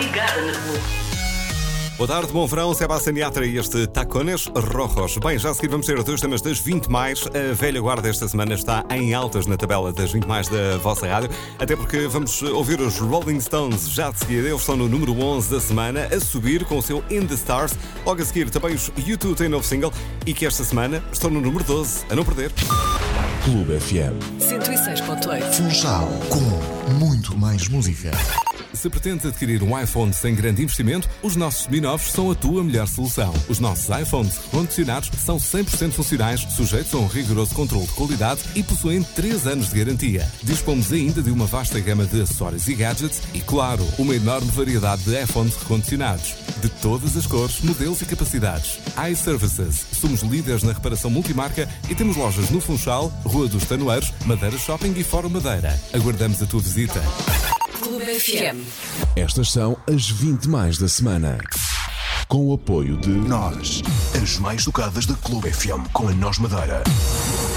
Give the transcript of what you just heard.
ligada na Clube. Boa tarde, bom verão, Sebastián Yatra e este Tacones Rojos. Bem, já a seguir vamos ter dois temas das 20 mais. A velha guarda esta semana está em altas na tabela das 20 mais da vossa rádio, até porque vamos ouvir os Rolling Stones já de seguida. Eles estão no número 11 da semana, a subir com o seu In The Stars. Logo a seguir também os U2 têm novo single e que esta semana estão no número 12, a não perder. Clube FM 106.8. Funchal, com muito mais música. Se pretendes adquirir um iPhone sem grande investimento, os nossos semi-novos são a tua melhor solução. Os nossos iPhones recondicionados são 100% funcionais, sujeitos a um rigoroso controle de qualidade e possuem 3 anos de garantia. Dispomos ainda de uma vasta gama de acessórios e gadgets e, claro, uma enorme variedade de iPhones recondicionados. De todas as cores, modelos e capacidades. iServices. Somos líderes na reparação multimarca e temos lojas no Funchal, Rua dos Tanoeiros, Madeira Shopping e Fórum Madeira. Aguardamos a tua visita. Clube FM. Estas são as 20 mais da semana. Com o apoio de Nós, as mais tocadas da Clube FM com a Nós Madeira.